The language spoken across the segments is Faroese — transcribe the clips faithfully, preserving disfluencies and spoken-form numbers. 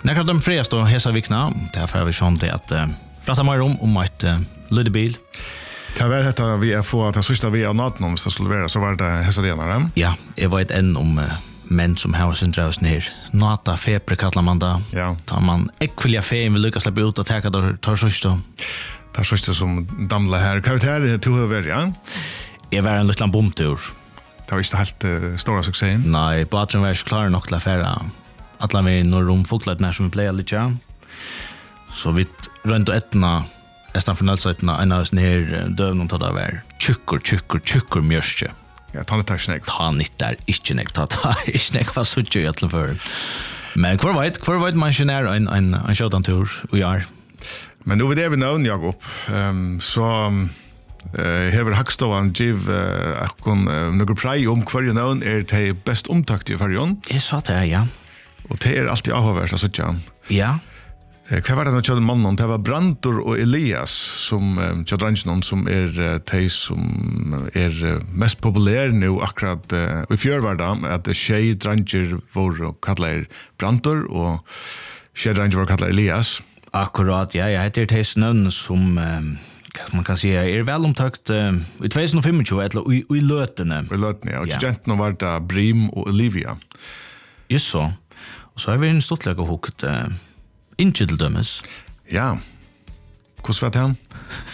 Nekrat de friast og hesa vikna, derfor har vi sånn til at uh, prata mer om om et uh, lydebil. Det var dette vi er få, det siste vi er natten om hvis det skulle være, så var det hesa dienare. Ja, jeg var et enn om uh, menn som har sin draus ned. Nata febre kallar man da. Ja. Tar man ekvilja fein, vil lykkes slippe ut og teka der tar sørste. Det sørste som damla her. Hva er det to over, ja? Jeg var en liten bomtur. Det var ikke helt uh, stora suksesen. Nei, badren var ikke klar nok til å fære. Alla vi når de foklet nær som vi pleier litt, ja. Så vi rønt og etna, estan for nødsetna, en av oss ned døvn og tatt av hver. Tjukkur, tjukkur, tjukkur mjørske. Ja, ta litt her snakk. Ta nitt der, ikke nek, ta ta ikke nek, hva sutt jo i etter før. Men hvor veit, hvor veit man ikke nær en, en, en kjøtantur, og gjør. Men nu vet jeg vi navn, Jakob, um, så uh, hever Hakstovan giv uh, akkon uh, noen prei om hver navn er de best omtakt i hverjon. Jeg sa det, ja. Og det er alltid avhåverst, altså ikke. Ja. Eh, hva var det når kjøden mannen? Det var Brandur og Elias som eh, kjødrangen som er uh, de som er uh, mest populære nå akkurat uh, i fjørvarda, at tjej dranger vår kallar Brandur og tjej dranger vår kallar Elias. Akkurat, ja, jeg heter Theis Nøvn som um, man kan si er velomtøkt uh, i tjugo tjugofem, eller i, i løtene. I løtene, ja. Og Ja. kjentene var det Brim og Olivia. Just så. Og så har vi en stortleg og hukt uh, ikke til dømes. Ja. Hvordan var det han?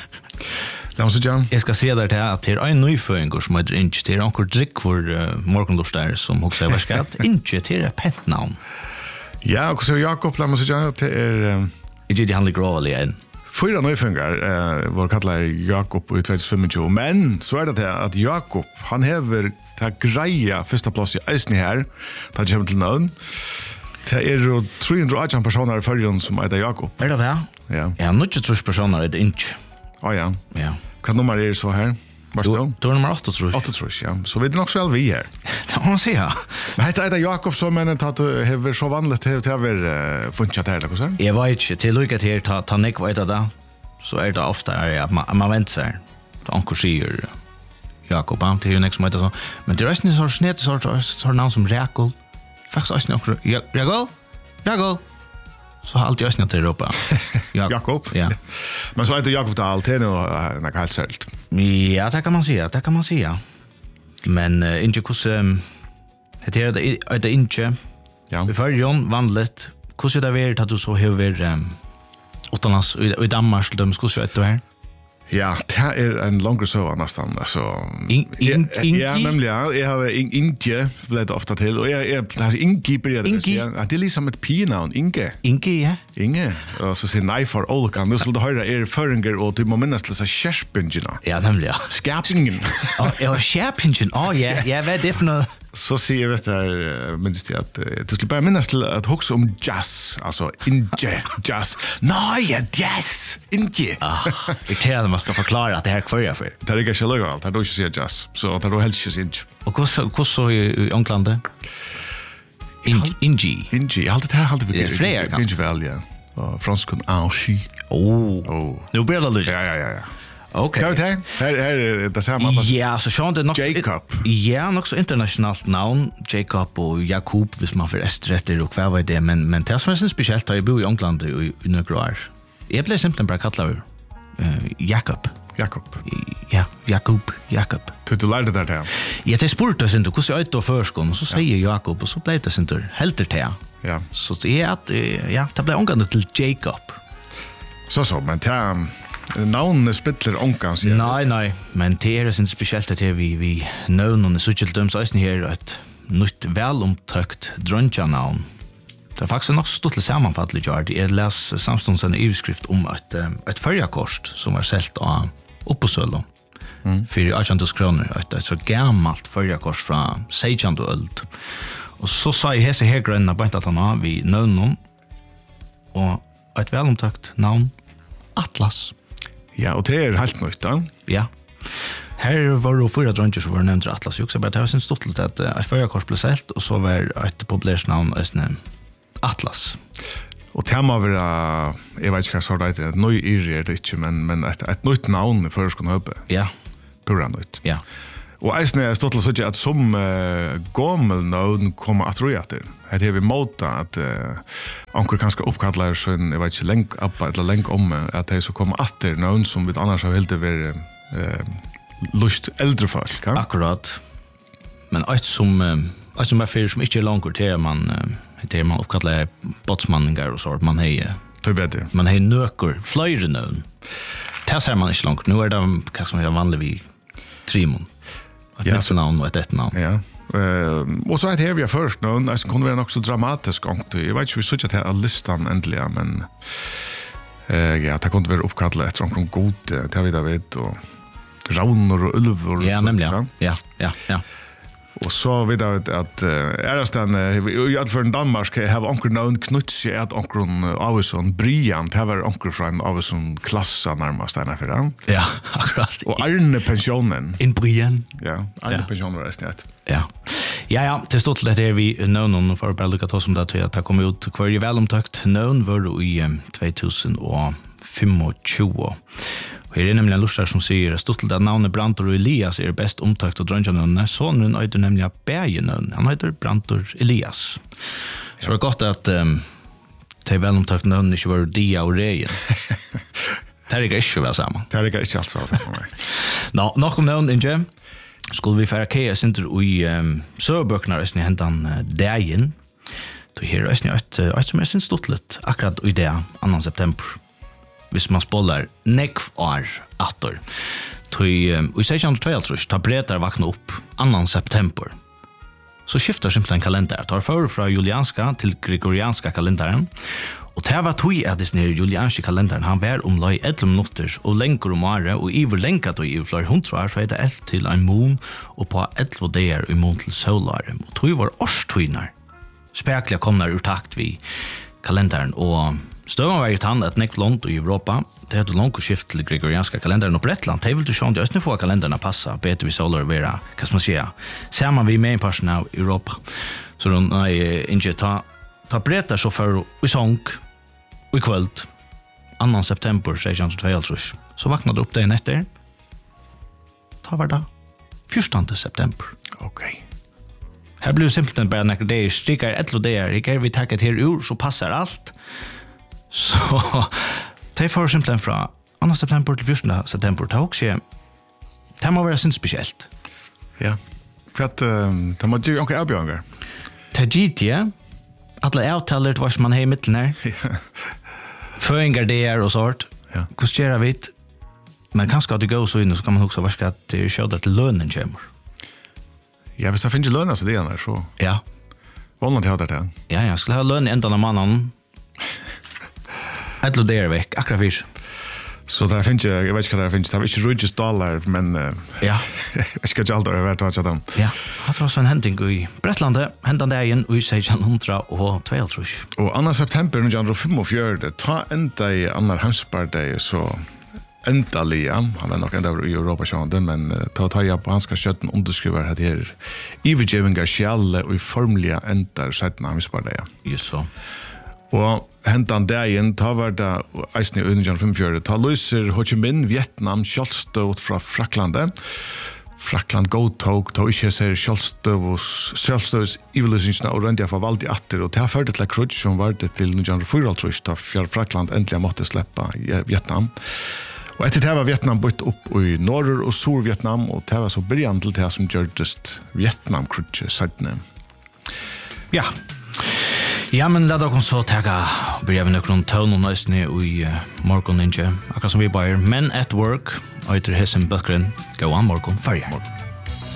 La oss ikke. Jeg skal se der til at det er en nøyføringer som heter Inge. Det er anker drikk for uh, morgenlurs der som hukk seg var skatt. Inge, det er et pent navn. Ja, og så er Jakob, la oss ikke. Det er um, Ikke det handler grovelig enn. fyra nøyfungar uh, var kallar Jakob i tjugo tjugofem. Men så er det til at Jakob, han hever ta greia fyrsta plass i eisen her, da det kommer til navn. Det er jo tre hundre og atten personer i fyrjon som er det Jakob. Er det det? Ja. Ja, nødvendig trus personer er det Inge. Å ja. Ja. Hva nummer er det så her? Hva Du, står det? du er nummer åtte, trus. Åtte trus, ja. Så vi er nok så vel vi her. Det må man si, ja. Men hette er det Jakob som mener at du hever så vanlig til å være uh, funnet her, eller hva sånn? Jeg vet ikke, til lykke til ta, ta nek vet av det, så er det ofte er at man, man venter seg. Så anker sier Jakob, han til jo nek som heter sånn. Men det er også en sånn snett, så har navn som Rekol. Faktisk også en anker, Rekol? Rekol? Så har alltid også en til Europa. Jakob? Ja. Men så er det Jakob Dahl, det er noe uh, noe helt særligt. Ja, det kan man si, det kan man si, ja. Men uh, Inge, hvordan, um, det er det, er det Inge, Ja. i førjon, vanligt, hvordan er det vært at du så hever um, utenlands, i, i Danmark, hvordan er det her? Ja, det er en langere søva nesten, altså. In- in- Ja, Ingi? Ja, nemlig, ja. Jeg har in, Inge, ble det ofte til, og jeg, jeg, jeg Ingi blir det. Ingi? Ja, det er liksom et pienavn, Inge. Inge, ja. Inge. Og så sier nei for Olka. Nå skulle du høre er føringer, og du må minnes til seg kjerspingene. Ja, nemlig, ja. Skapingen. Åh, jeg var kjærpingen, åh, ja, ja, hva er det for noe? Så sier jeg, vet jeg, minnes til at uh, du skulle bare minnes til at hukse om jazz, altså Inge, jazz. Nei, ja, jazz, Inge. Ah, irriterende man skal forklare at det her kvar jeg for. Det er ikke ikke løy alt, det er du ikke sier jazz, så det er du helst ikke sier Inge. Og hvordan hvordan så i, i Ånglandet? Inge, Inge. Inge, jeg har alltid det her, alltid Det er flere, kanskje. Inge vel, ja. Og franskun Anchi. Åh, Oh. nu blir det litt. Ja, ja, ja, ja. Ok. Hva er det her? Her her er det samme. Ja, så sånn det er nok Jacob. Ja, nok så internasjonalt navn, Jacob og Jakob, hvis man får estretter og hva var det, men, men det som er sånn spesielt, da jeg bor i Ångland i, i noen år. Jeg ble simpelthen bare kallet uh, Jakob. Jakob. Ja, Jakob, Jakob. Du, du lærte det her. Ja, det spurte jeg ikke, hvordan jeg ut av førskolen, og så sier Jakob, og så ble det ikke helt til. Ja. Så det er at, eh, ja, det ble omganget til Jacob. Så så, men det er navnene spittler omkans. Ja. Nei, nei, men det er sin spesielt at vi, vi nøvnene sutjeltøms eisen her et nytt velomtøkt drøntjanavn. Det er faktisk nok stort til sammenfattelig gjør. Jeg les samstånds en ivskrift om et, et førjakost som var selt av Oppåsølo. Mm. For åttjandus kroner, et, et så gammalt førjakost fra seitjandu øld. Og så sa jeg hese her grønne bønt at han har vi nøvnene, og et velomtøkt navn, Atlas. Ja, og det er helt nøyt, da. Ja. Her var det fyra dronjer som var nevnt Atlas. Jeg bare det var sin stort litt at et førjakors ble selt, og så var et populært navn Atlas. Og det må være, jeg vet ikke hva så det er, et nøy yri er det ikke, men, men et, et nøyt navn i føreskående høpe. Ja, Pura nøyt. ja. Og eisen er stått til å si at som uh, gammel nøvn kommer at roi etter. Her har vi måta at uh, anker kanskje oppkallar sånn, jeg vet ikke, lengt appa eller lengt om at de så kommer etter nøvn som vi annars har helt vært uh, lust eldre folk. Ja? Akkurat. Men alt som, uh, alt som er fyrir som ikke er langt til man, uh, til man oppkallar båtsmanningar og så, man har man har nøkker, fløyre nøvn. Det ser man ikke langt. Nå er det hva som er vanlig vi trimon. Ett ja, navn och ett ett namn. Ja. Uh, och så att här vi har först nu, det kunde vara också dramatiskt gång. Jag vet inte vi såg att det är listan äntligen, men uh, ja, det kunde vara uppkallat efter någon god, det har vi där vet, och raunor och ulvor. Ja, nämligen. Ja, ja, ja. Och så vet jag att är det stan i alla fall i Danmark har onkel någon knuts i att onkel av sån brilliant har var onkel från av sån klassa närmast där för den. Ja, akkurat. Och Arne pensionen. In brilliant. Ja, Arne pensionen är snett. Ja. Ja, ja, till stort det är vi någon för bara lucka ta som det att det kommer ut kvar ju väl omtakt någon var i tjugohundrafemtio. Och här är nämligen lustar som säger att stort att namnet Brantor och Elias är bäst omtakt och drönjanönen. Sonen heter nämligen Bergenön. Han heter Brantor Elias. Så det är gott att um, det är väl omtakt nönen inte var Dia och Regen. Det här är inte väl samma. Det här är inte alls väl samma. Nå, nog om nönen inte. Skulle vi færa kea sinter i um, søbøkene i hentan uh, dagen. Så her er et, et som er sin stuttlet akkurat i det annan september. Hvis man spålar nekv år atter. I um, sextonhundratvå tar bretar vakna upp annan september. Så skiftar simpelthen kalender. Tar för fra julianska til gregorianska kalenderen. Og det var tog at denne julianske kalenderen han var om lai elleve minutter og lenger om året, og iver lenka tog i flere hundre år, så er det eld til en mån, og på elleve dager i mån til solare. Og tog var årstøyner. Spekler kommer ur takt vi kalenderen, og støven var i tann et nekv land i Europa. Det hadde langt skift til gregorianska kalenderen, og Bretland, det vil du sjå, det er også få kalenderne passa, beter vi solare vera, hva skal man säga, ser man vi med en person av Europa. Så de, nei, ikke ta, ta bretar så for i sång, og i kvöld, annan september sextonhundratvå, så vaknade upp dagen efter. Ta var det fjortonte september. Okej. Här blir simpelthen bara några dagar, strikar ett och dagar, ikke vi tackar till ur så passar allt. Så det får simpelthen fra annan september till fjortonte september, det också, det må vara sin speciellt. Ja, för att det må ju också avbjörningar. Det är gitt, ja. Alla avtaler till vad man har i mitten här. Föringar det är och sånt. Ja. Kostera vitt. Men kanske att det går så in så kan man också varska att det köra till lönen kommer. Ja, hvis jag finner löna så det är så. Ja. Vanligt jag har det. Ja, jag skulle ha lön i ändan av mannen. Ett låt där veck, akkurat fyrs. Så där finns jag, jag vet inte vad det finns. Det är inte rujus dollar, men uh, ja. Jag ska inte alltid ha varit att dem. Ja, det var så en händning i Bretlandet, händan dagen i sextonhundratvå. Och annan september nittonhundrafemtiofyra, ta ända i annan hemsbardag så ända lia, han är nog ända i Europa sjönde, men uh, ta ta jag på hanska kötten underskriver att det är ivergivningar själle och i formliga ända sättna hemsbardag. Just så. Og hentan dagen, ta var det eisen i nittonhundrafemtiofyra, ta løser Ho Chi Minh, Vietnam, kjølstøvt fra Fraklandet. Frakland godtog, ta ikke ser kjølstøvs, kjølstøvs iveløsningsene og røndige for valg i atter, og ta førte til krutsk som var det til nittonhundrafyra, da fjær Frakland endelig måtte slippe Vietnam. Og etter det var Vietnam bytt opp i Norr- og Sur-Vietnam, og det var så begynnelse til det som gjørtes Vietnam-krutsk settene. Ja. Ja, men lad oss så tagga breven och någon ton och nöjsne i morgon inte. Akkurat som vi bara Men at Work, och heter Hessen Böckren. Gå an morgon, färja.